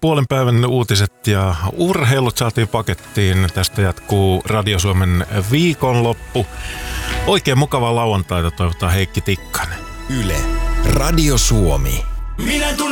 puolen päivän uutiset ja urheilut saatiin pakettiin. Tästä jatkuu Radio Suomen viikonloppu. Oikein mukavaa lauantaita toivottaa Heikki Tikkanen. Yle, Radio Suomi. Minä tunnen